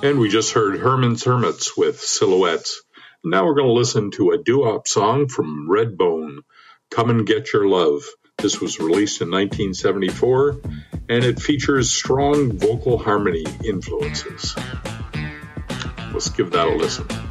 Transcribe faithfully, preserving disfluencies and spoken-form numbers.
And we just heard Herman's Hermits with Silhouettes. Now we're going to listen to a doo-wop song from Redbone, Come and Get Your Love. This was released in nineteen seventy-four, and it features strong vocal harmony influences. Let's give that a listen.